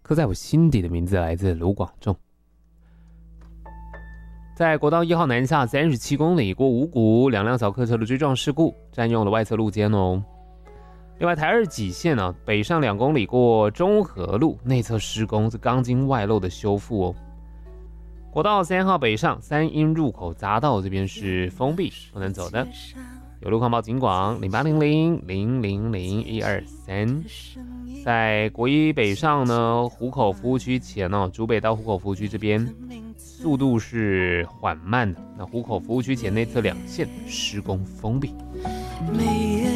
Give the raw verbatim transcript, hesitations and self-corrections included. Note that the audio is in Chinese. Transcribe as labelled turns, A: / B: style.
A: 刻在我心底的名字来自卢广仲。在国道一号南下三十七公里过五股，两辆小客车的追撞事故，占用了外侧路肩哦。另外，台二几线呢、啊，北上两公里过中和路，内侧施工是钢筋外露的修复哦。国道三号北上三阴入口匝道这边是封闭，不能走的。有路况报警广零八零零零零零一二三。在国一北上呢，湖口服务区前哦，竹北到湖口服务区这边速度是缓慢的。那湖口服务区前内侧两线施工封闭。
B: 每夜